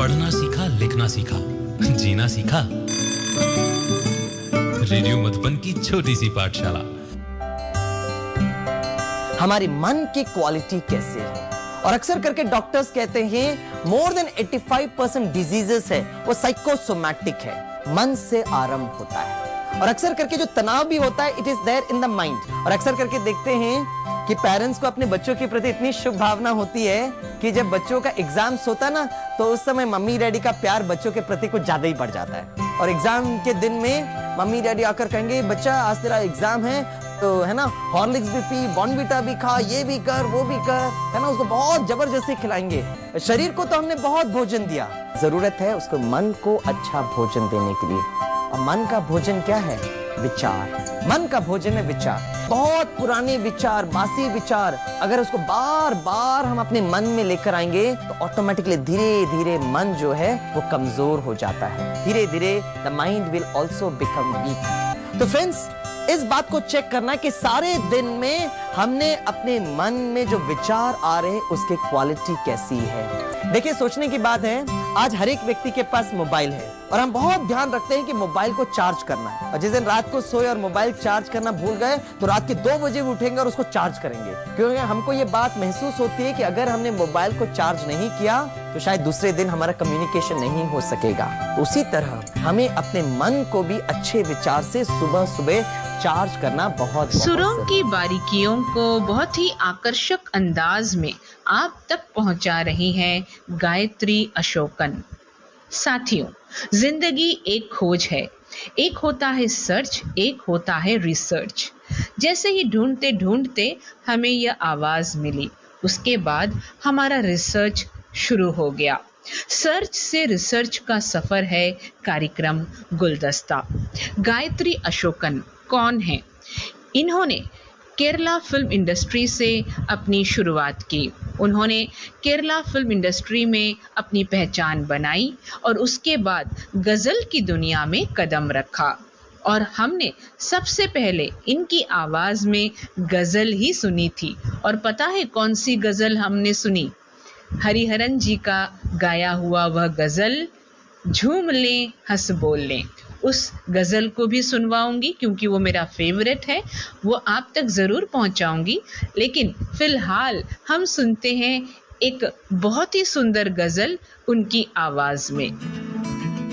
पढ़ना सीखा, लिखना सीखा, जीना सीखा। रेडियो मधुबन की छोटी सी पाठशाला। हमारे मन की क्वालिटी कैसे है? और अक्सर करके डॉक्टर्स कहते हैं मोर देन 85% डिजीजेस है वो साइकोसोमैटिक है, मन से आरंभ होता है। और अक्सर करके जो तनाव भी होता है it is there in the mind. और अक्सर करके देखते हैं कि पेरेंट्स को अपने बच्चों के प्रति इतनी शुभ भावना होती है कि जब बच्चों का एग्जाम्स होता है ना, तो उस समय मम्मी डैडी का प्यार बच्चों के प्रति कुछ ज्यादा ही बढ़ जाता है। और एग्जाम के दिन में मम्मी डैडी आकर कहेंगे बच्चा आज तेरा एग्जाम है, तो है ना हॉर्लिक्स भी पी, बॉर्नविटा भी खा, ये भी कर, वो भी कर, है ना। उसको बहुत जबरदस्ती खिलाएंगे। शरीर को तो हमने बहुत भोजन दिया, जरूरत है उसको मन को अच्छा भोजन देने के लिए। और मन का भोजन क्या है? विचार। मन का भोजन है विचार। बहुत पुराने विचार, बासी विचार, अगर उसको बार बार हम अपने मन में लेकर आएंगे तो ऑटोमेटिकली धीरे धीरे मन जो है वो कमजोर हो जाता है। धीरे धीरे the mind will also become weak. तो फ्रेंड्स, इस बात को चेक करना कि सारे दिन में हमने अपने मन में जो विचार आ रहे हैं उसकी क्वालिटी कैसी है। देखिए, सोचने की बात है, आज हर एक व्यक्ति के पास मोबाइल है और हम बहुत ध्यान रखते हैं कि मोबाइल को चार्ज करना है। और जिस दिन रात को सोए और मोबाइल चार्ज करना भूल गए तो रात के 2 बजे भी उठेंगे और उसको चार्ज करेंगे, क्योंकि हमको ये बात महसूस होती है कि अगर हमने मोबाइल को चार्ज नहीं किया तो शायद दूसरे दिन हमारा कम्युनिकेशन नहीं हो सकेगा। तो उसी तरह हमें अपने मन को भी अच्छे विचार से सुबह सुबह चार्ज करना बहुत सुरों की बारीकियों को बहुत ही आकर्षक अंदाज में आप तक पहुंचा रही हैं गायत्री अशोकन। साथियों, जिंदगी एक खोज है, एक होता है सर्च, एक होता है रिसर्च। जैसे ही ढूंढते ढूंढते हमें यह आवाज मिली, उसके बाद हमारा रिसर्च शुरू हो गया। सर्च से रिसर्च का सफर है कार्यक्रम गुलदस्ता। गायत्री अशोकन कौन है? इन्होंने केरला फिल्म इंडस्ट्री से अपनी शुरुआत की। उन्होंने केरला फिल्म इंडस्ट्री में अपनी पहचान बनाई और उसके बाद गजल की दुनिया में कदम रखा। और हमने सबसे पहले इनकी आवाज में गजल ही सुनी थी। और पता है कौन सी गजल हमने सुनी? हरिहरन जी का गाया हुआ वह गजल, झूम लें हंस बोल लें। उस गजल को भी सुनवाऊंगी क्योंकि वो मेरा फेवरेट है, वो आप तक जरूर पहुंचाऊंगी। लेकिन फिलहाल हम सुनते हैं एक बहुत ही सुंदर गजल उनकी आवाज में।